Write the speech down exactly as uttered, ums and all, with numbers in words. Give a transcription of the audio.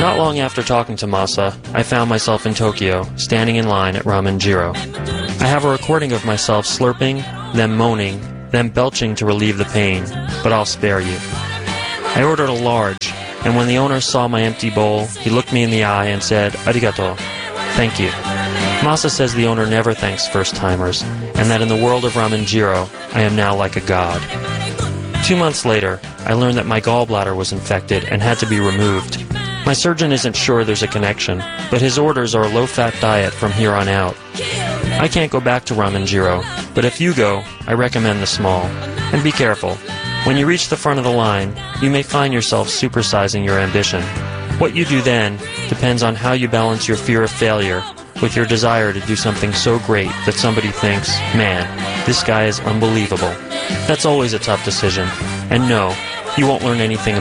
Not long after talking to Masa, I found myself in Tokyo, standing in line at Ramen Jiro. I have a recording of myself slurping, then moaning, then belching to relieve the pain, but I'll spare you. I ordered a large, and when the owner saw my empty bowl, he looked me in the eye and said, "Arigato," thank you. Masa says the owner never thanks first-timers, and that in the world of Ramen Jiro, I am now like a god. Two months later, I learned that my gallbladder was infected and had to be removed. My surgeon isn't sure there's a connection, but his orders are a low-fat diet from here on out. I can't go back to Ramen Jiro, but if you go, I recommend the small. And be careful. When you reach the front of the line, you may find yourself supersizing your ambition. What you do then depends on how you balance your fear of failure with your desire to do something so great that somebody thinks, man, this guy is unbelievable. That's always a tough decision. And no, you won't learn anything